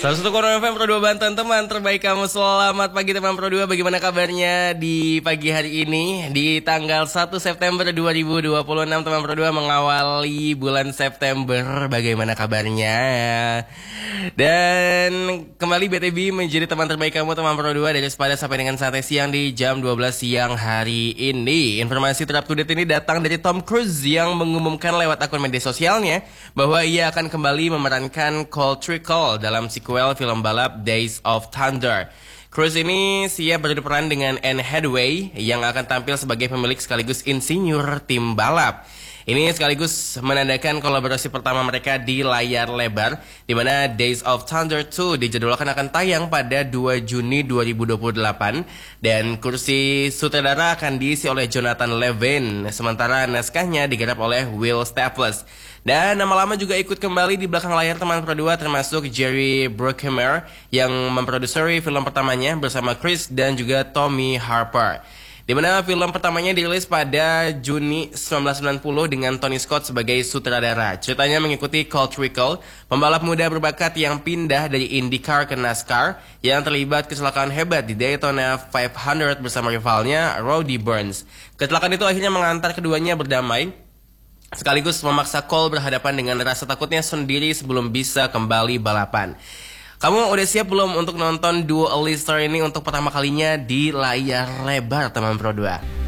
101,6 FM Pro 2 Banten, teman terbaik kamu. Selamat pagi teman Pro 2. Bagaimana kabarnya di pagi hari ini di tanggal 1 September 2026 teman Pro 2 mengawali bulan September. Bagaimana kabarnya? Dan kembali BTB menjadi teman terbaik kamu teman Pro 2 dari pada sampai dengan saat siang di jam 12 siang hari ini. Informasi terupdate ini datang dari Tom Cruise yang mengumumkan lewat akun media sosialnya bahwa ia akan kembali memerankan Cold Trickle dalam sequel film balap Days of Thunder. Cruise ini siap berperan dengan Anne Hathaway yang akan tampil sebagai pemilik sekaligus insinyur tim balap. Ini sekaligus menandakan kolaborasi pertama mereka di layar lebar, di mana Days of Thunder 2 dijadwalkan akan tayang pada 2 Juni 2028 dan kursi sutradara akan diisi oleh Jonathan Levin, sementara naskahnya digarap oleh Will Staples. Dan nama-lama juga ikut kembali di belakang layar teman Pro 2 termasuk Jerry Bruckheimer yang memproduseri film pertamanya bersama Chris dan juga Tommy Harper. Di mana film pertamanya dirilis pada Juni 1990 dengan Tony Scott sebagai sutradara. Ceritanya mengikuti Colt Trickle, pembalap muda berbakat yang pindah dari IndyCar ke NASCAR yang terlibat kecelakaan hebat di Daytona 500 bersama rivalnya Rowdy Burns. Kecelakaan itu akhirnya mengantar keduanya berdamai, sekaligus memaksa Cole berhadapan dengan rasa takutnya sendiri sebelum bisa kembali balapan. Kamu udah siap belum untuk nonton duo Alistair ini untuk pertama kalinya di layar lebar teman Pro 2?